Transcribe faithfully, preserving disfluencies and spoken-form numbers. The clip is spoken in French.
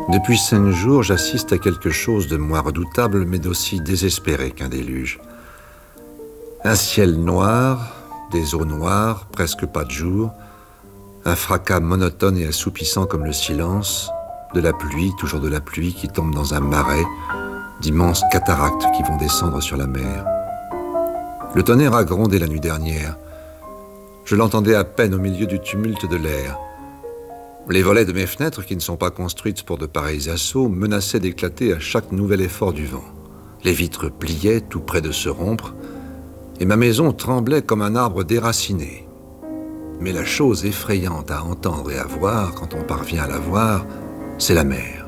Depuis cinq jours, j'assiste à quelque chose de moins redoutable, mais d'aussi désespéré qu'un déluge. Un ciel noir, des eaux noires, presque pas de jour, un fracas monotone et assoupissant comme le silence, de la pluie, toujours de la pluie qui tombe dans un marais, d'immenses cataractes qui vont descendre sur la mer. Le tonnerre a grondé la nuit dernière. Je l'entendais à peine au milieu du tumulte de l'air. Les volets de mes fenêtres, qui ne sont pas construites pour de pareils assauts, menaçaient d'éclater à chaque nouvel effort du vent. Les vitres pliaient tout près de se rompre, et ma maison tremblait comme un arbre déraciné. Mais la chose effrayante à entendre et à voir, quand on parvient à la voir, c'est la mer.